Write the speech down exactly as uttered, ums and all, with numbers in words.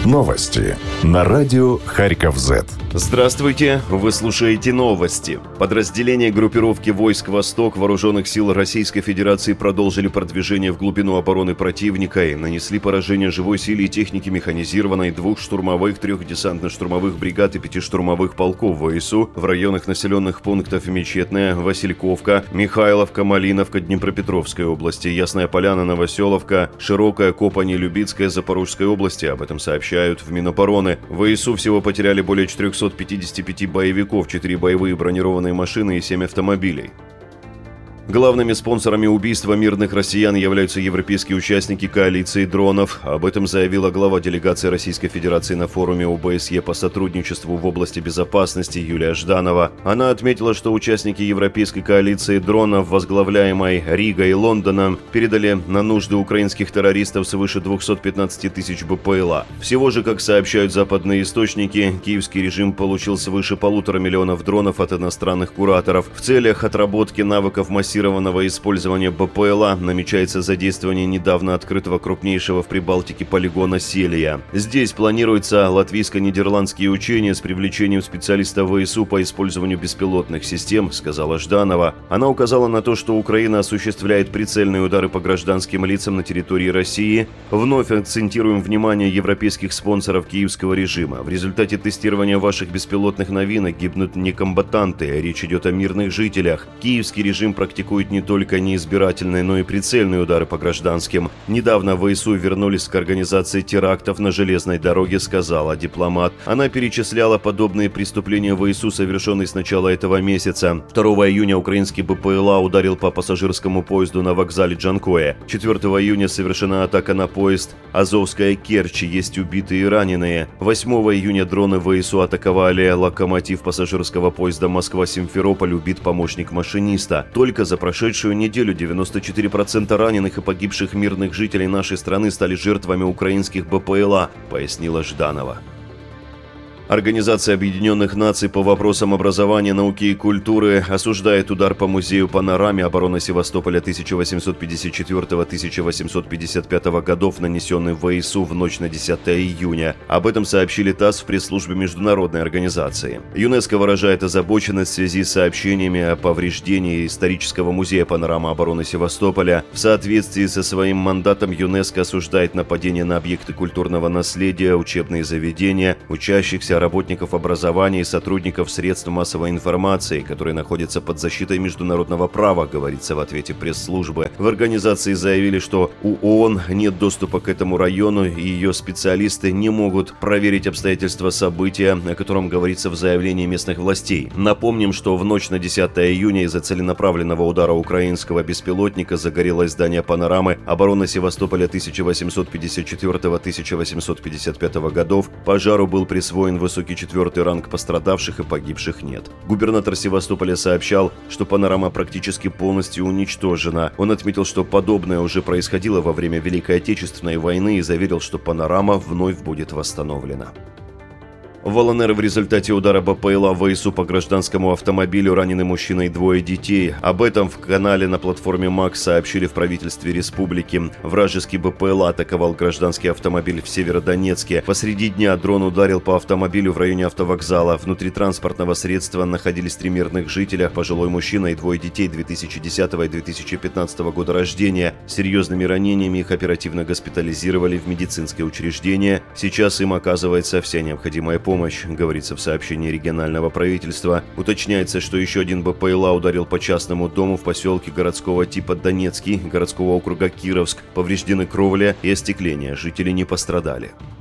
Новости на радио Харьков Зет. Здравствуйте, вы слушаете новости. Подразделения группировки войск «Восток» Вооруженных сил Российской Федерации продолжили продвижение в глубину обороны противника и нанесли поражение живой силе и технике механизированной двух штурмовых, трех десантно-штурмовых бригад и пяти штурмовых полков ВСУ в районах населенных пунктов Мечетная, Васильковка, Михайловка, Малиновка Днепропетровской области, Ясная Поляна, Новоселовка, Широкая, Копань, Любицкая Запорожской области. Об этом сообщают в Минобороны. ВСУ всего потеряли более четырехсот пятидесяти пяти боевиков, четыре боевые бронированные машины и семь автомобилей. Главными спонсорами убийства мирных россиян являются европейские участники коалиции дронов. Об этом заявила глава делегации Российской Федерации на форуме о бэ эс е по сотрудничеству в области безопасности Юлия Жданова. Она отметила, что участники европейской коалиции дронов, возглавляемой Ригой и Лондоном, передали на нужды украинских террористов свыше двухсот пятнадцати тысяч бэ пэ эл а. Всего же, как сообщают западные источники, киевский режим получил свыше полутора миллионов дронов от иностранных кураторов. В целях отработки навыков массированного использования бэ пэ эл а намечается задействование недавно открытого крупнейшего в Прибалтике полигона Селия. Здесь планируются латвийско-нидерландские учения с привлечением специалистов ВСУ по использованию беспилотных систем, сказала Жданова. Она указала на то, что Украина осуществляет прицельные удары по гражданским лицам на территории России. Вновь акцентируем внимание европейских спонсоров киевского режима. В результате тестирования ваших беспилотных новинок гибнут не комбатанты, речь идет о мирных жителях. Киевский режим практикует не только неизбирательные, но и прицельные удары по гражданским. Недавно ВСУ вернулись к организации терактов на железной дороге, сказала дипломат. Она перечисляла подобные преступления ВСУ, совершенные с начала этого месяца. второго июня украинский бэ пэ эл а ударил по пассажирскому поезду на вокзале Джанкое. четвёртого июня совершена атака на поезд Азовская Керчь, есть убитые и раненые. восьмого июня дроны ВСУ атаковали локомотив пассажирского поезда Москва-Симферополь, убит помощник машиниста. Только за прошедшую неделю девяносто четыре процента раненых и погибших мирных жителей нашей страны стали жертвами украинских бэ пэ эл а, пояснила Жданова. Организация Объединенных Наций по вопросам образования, науки и культуры осуждает удар по музею «Панораме» обороны Севастополя тысяча восемьсот пятьдесят четвёртого — тысяча восемьсот пятьдесят пятого годов, нанесенный ВСУ в ночь на десятое июня. Об этом сообщили ТАСС в пресс-службе международной организации. ЮНЕСКО выражает озабоченность в связи с сообщениями о повреждении исторического музея «Панорама» обороны Севастополя. В соответствии со своим мандатом ЮНЕСКО осуждает нападения на объекты культурного наследия, учебные заведения, учащихся, работников образования и сотрудников средств массовой информации, которые находятся под защитой международного права, говорится в ответе пресс-службы. В организации заявили, что у ООН нет доступа к этому району, и ее специалисты не могут проверить обстоятельства события, о котором говорится в заявлении местных властей. Напомним, что в ночь на десятое июня из-за целенаправленного удара украинского беспилотника загорелось здание «Панорамы» обороны Севастополя тысяча восемьсот пятьдесят четвёртого — тысяча восемьсот пятьдесят пятого годов. Пожару был присвоен высокий четвертый ранг, пострадавших и погибших нет. Губернатор Севастополя сообщал, что «Панорама» практически полностью уничтожена. Он отметил, что подобное уже происходило во время Великой Отечественной войны и заверил, что «Панорама» вновь будет восстановлена. В ЛНР в результате удара бэ пэ эл а ВСУ по гражданскому автомобилю ранены мужчина и двое детей. Об этом в канале на платформе МАКС сообщили в правительстве республики. Вражеский бэ пэ эл а атаковал гражданский автомобиль в Северодонецке. Посреди дня дрон ударил по автомобилю в районе автовокзала. Внутри транспортного средства находились три мирных жителя, пожилой мужчина и двое детей две тысячи десятого и две тысячи пятнадцатого года рождения. С серьезными ранениями их оперативно госпитализировали в медицинское учреждение. Сейчас им оказывается вся необходимая помощь. Помощь, говорится в сообщении регионального правительства. Уточняется, что еще один бэ пэ эл а ударил по частному дому в поселке городского типа Донецкий, городского округа Кировск. Повреждены кровля и остекление, жители не пострадали.